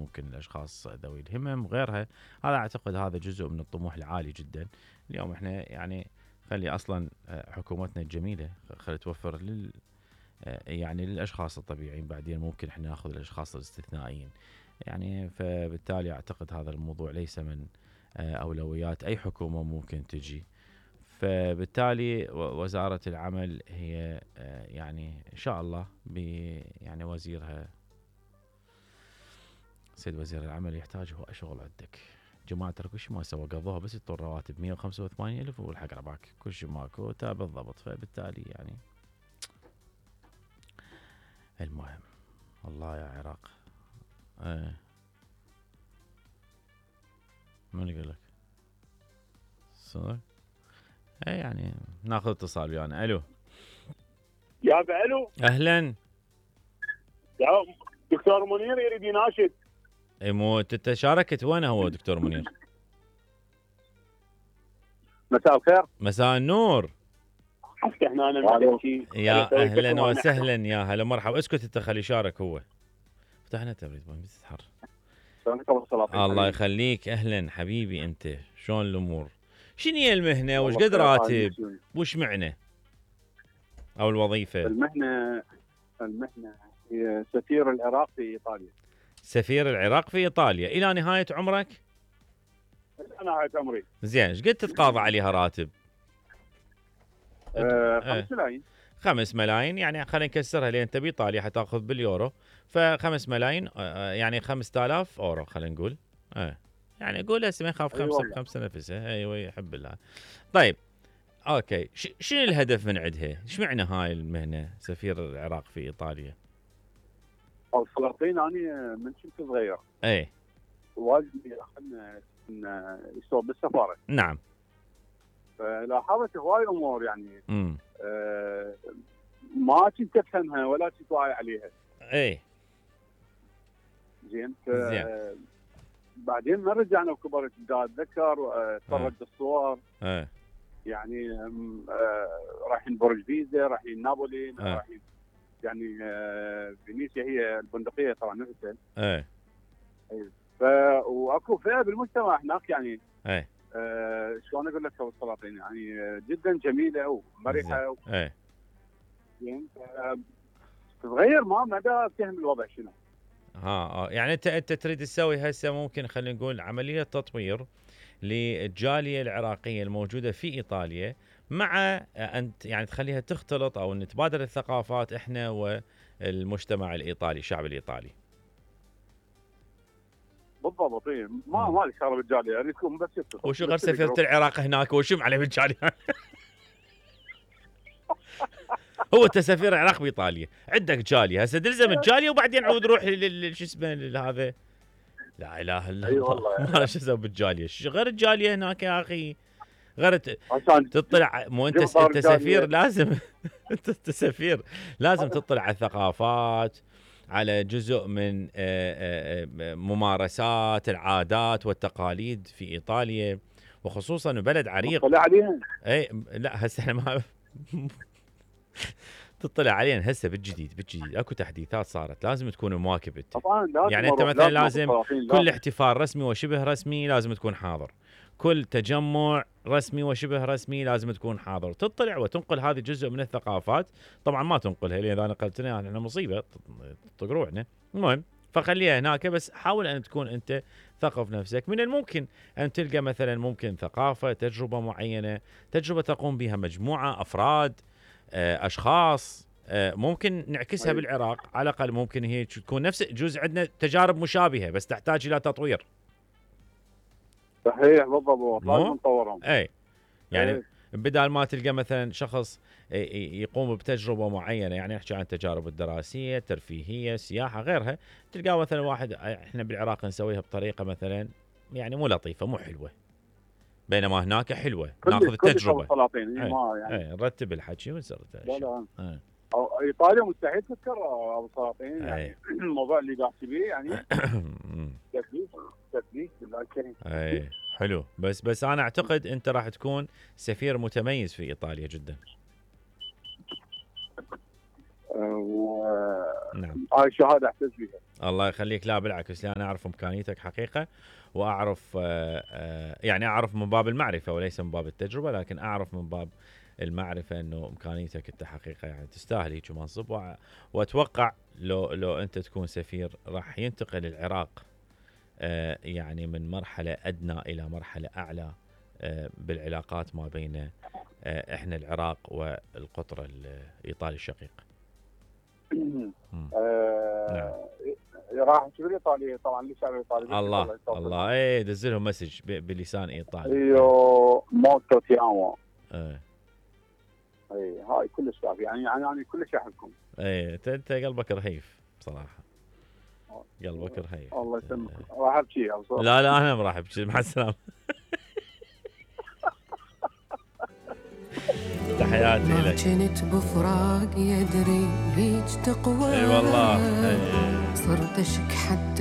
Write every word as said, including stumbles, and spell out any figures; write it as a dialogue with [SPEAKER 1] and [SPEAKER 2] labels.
[SPEAKER 1] ممكن الاشخاص ذوي الهمم وغيرها. هذا اعتقد هذا جزء من الطموح العالي جدا. اليوم احنا يعني خلي اصلا حكومتنا الجميله خلي توفر لل يعني للاشخاص الطبيعيين، بعدين ممكن احنا ناخذ الاشخاص الاستثنائيين يعني. فبالتالي اعتقد هذا الموضوع ليس من اولويات اي حكومه ممكن تجي. فبالتالي وزاره العمل هي يعني ان شاء الله يعني وزيرها سيد وزير العمل يحتاج هو شغل عندك جماعه، ترى كل شيء ما سوى، قضوها بس يعطون رواتب مية وخمسة وثمانين ألف والحق ربعك كل شيء ماكو تا بالضبط. فبالتالي يعني المهم الله يا عراق. ايه من يقول لك صدق؟ ايه يعني ناخذ اتصال ويانا. الو
[SPEAKER 2] يا الو
[SPEAKER 1] اهلا
[SPEAKER 2] يا دكتور منير يريد يناشد.
[SPEAKER 1] اي مو انت شاركت وين هو دكتور منير؟
[SPEAKER 2] مساء الخير.
[SPEAKER 1] مساء النور.
[SPEAKER 2] حتى احنا انا
[SPEAKER 1] يا اهلا وسهلا يا هلا مرحبا. اسكت انت خلي يشارك هو. فتحنا تبريد بس تتحر. الله يخليك اهلا حبيبي. انت شلون الامور؟ شنو هي المهنه وش قد راتب وش معنى او الوظيفه؟
[SPEAKER 2] المهنه المهنه هي سفير العراق في ايطاليا.
[SPEAKER 1] سفير العراق في ايطاليا الى نهايه عمرك؟
[SPEAKER 2] الى نهايه عمري.
[SPEAKER 1] زين ايش قد تتقاضى عليها راتب؟
[SPEAKER 2] أه خمس ملايين.
[SPEAKER 1] خمس ملايين يعني خلينا نكسرها لين تبي ايطاليا حتاخذ باليورو، فخمس ملايين يعني خمسة آلاف اورو خلينا نقول. اه يعني قول هسه ما يخاف خمسه أيوة خمسه نفسه. ايوه يحب الله. طيب اوكي شنو الهدف من عندها؟ ايش معنى هاي المهنه سفير العراق في ايطاليا؟
[SPEAKER 2] السلاطين انا من كنت صغير
[SPEAKER 1] اي
[SPEAKER 2] والدي ياخذنا يشتغل بالسفاره.
[SPEAKER 1] نعم.
[SPEAKER 2] فلاحظت هواي امور يعني آه ما كنت افهمها ولا كنت واعي عليها.
[SPEAKER 1] اي
[SPEAKER 2] زين. زين. بعدين ما رجعنا وكبرت دا اتذكر واتفرج بالصور.
[SPEAKER 1] ايه
[SPEAKER 2] يعني آه رايحين برج بيزا، رايحين نابولي،
[SPEAKER 1] اه.
[SPEAKER 2] رايحين يعني آه فينيسيا هي البندقيه طبعا نفسها.
[SPEAKER 1] ايه
[SPEAKER 2] ف واكو فئه بالمجتمع هناك يعني
[SPEAKER 1] ايه
[SPEAKER 2] آه شلون اقول لك السلاطين يعني جدا جميله ومرحه.
[SPEAKER 1] ايه
[SPEAKER 2] زين. تتغير ما مدى فهم الوضع شنو.
[SPEAKER 1] ها اه يعني انت انت تريد تسوي هسه ممكن خلينا نقول عمليه تطوير للجاليه العراقيه الموجوده في ايطاليا، مع انت يعني تخليها تختلط او نتبادل الثقافات احنا والمجتمع الايطالي الشعب الايطالي.
[SPEAKER 2] بالضبط. ما ما لي شغله بالجاليه اريد تكون بس
[SPEAKER 1] وشو غير سفيرة العراق هناك وشو عليه بالجاليه؟ هو انت سفير العراق بايطاليا عندك جاليه هسه تلزم الجاليه وبعدين عود روح شو اسمه هذا. لا اله الا الله. ما شو اسوي بالجاليه غير الجاليه هناك يا اخي. غير تطلع مو انت انت سفير لازم انت سفير لازم تطلع على الثقافات، على جزء من ممارسات العادات والتقاليد في ايطاليا، وخصوصا بلد عريق.
[SPEAKER 2] تطلع عليها.
[SPEAKER 1] اي لا هسه احنا ما تطلع علينا هسه بالجديد بالجديد اكو تحديثات صارت لازم تكون مواكب انت.
[SPEAKER 2] طبعا لازم.
[SPEAKER 1] يعني انت مثلا لازم كل احتفال رسمي وشبه رسمي لازم تكون حاضر، كل تجمع رسمي وشبه رسمي لازم تكون حاضر، تطلع وتنقل هذه جزء من الثقافات. طبعا ما تنقلها لان اذا نقلتنا احنا مصيبه تقروعنا. المهم فخليها هناك، بس حاول ان تكون انت ثقف نفسك. من الممكن ان تلقى مثلا ممكن ثقافه تجربه معينه، تجربه تقوم بها مجموعه افراد اشخاص ممكن نعكسها بالعراق على الاقل. ممكن هي تكون نفس جزء عندنا تجارب مشابهه بس تحتاج الى تطوير.
[SPEAKER 2] صحيح بالضبط لازم نطورهم.
[SPEAKER 1] اي يعني أي. بدال ما تلقى مثلا شخص يقوم بتجربه معينه، يعني نحكي عن التجارب الدراسيه الترفيهيه السياحه غيرها، تلقى مثلا واحد احنا بالعراق نسويها بطريقه مثلا يعني مو لطيفه مو حلوه، بينما هناك حلوه ناخذ التجربه.
[SPEAKER 2] سلاطين ما يعني
[SPEAKER 1] اي نرتب الحكي ونسوي
[SPEAKER 2] لا لا ايطاليا مستحيل تذكر ابو سلاطين يعني الموضوع اللي قاعد تبيه يعني تكليف تكليف بالله الكريم.
[SPEAKER 1] اي حلو. بس بس انا اعتقد انت راح تكون سفير متميز في ايطاليا جدا.
[SPEAKER 2] و
[SPEAKER 1] نعم.
[SPEAKER 2] هاي الشهاده احتاج فيها.
[SPEAKER 1] الله يخليك. لا بالعكس، انا اعرف امكانيتك حقيقه، واعرف يعني اعرف من باب المعرفه وليس من باب التجربه، لكن اعرف من باب المعرفه انه امكانيتك انت حقيقه يعني تستاهل هيك منصب. واتوقع لو لو انت تكون سفير راح ينتقل العراق يعني من مرحله ادنى الى مرحله اعلى بالعلاقات ما بين احنا العراق والقطر الايطالي الشقيق.
[SPEAKER 2] آه راح تقول ايطالي طبعا للشعب الايطالي.
[SPEAKER 1] الله الله اي دزلهم مسج بلسان ايطالي.
[SPEAKER 2] ايوه موتو تيامو.
[SPEAKER 1] ايه
[SPEAKER 2] اي هاي كل الشعب يعني يعني يعني كل شيء احبكم.
[SPEAKER 1] اي انت قلبك رهيف بصراحه، قلبك رهيف.
[SPEAKER 2] الله يسلمك. راح ابكي.
[SPEAKER 1] لا لا انا ما راح ابكي. مع السلامه. تحياتي لك.
[SPEAKER 3] كنت بفراق يدري هيج تقوى.
[SPEAKER 1] اي والله.
[SPEAKER 3] صرت اشك حتى